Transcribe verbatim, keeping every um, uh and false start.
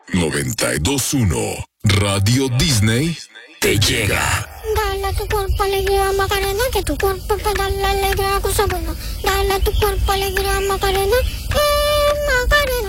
noventa y dos punto uno Radio Disney te llega. Dale a tu cuerpo alegría, Macarena, que tu cuerpo para darle alegría a cosa buena. Dale a tu cuerpo alegría, Macarena, eh, Macarena.